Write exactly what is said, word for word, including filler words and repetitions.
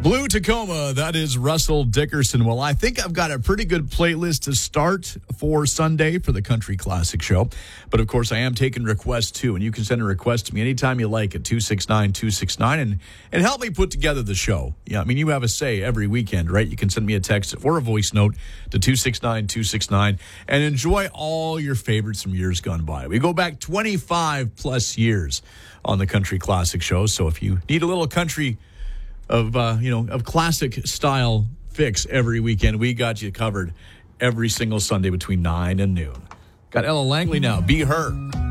Blue Tacoma, that is Russell Dickerson. Well, I think I've got a pretty good playlist to start for Sunday for the Country Classic Show. But, of course, I am taking requests, too. And you can send a request to me anytime you like at two six nine two six nine and, and help me put together the show. Yeah, I mean, you have a say every weekend, right? You can send me a text or a voice note to two six nine two six nine and enjoy all your favorites from years gone by. We go back twenty-five plus years on the Country Classic Show. So if you need a little country of, uh, you know, of classic style fix every weekend, we got you covered every single Sunday between nine and noon. Got Ella Langley now. Be Her.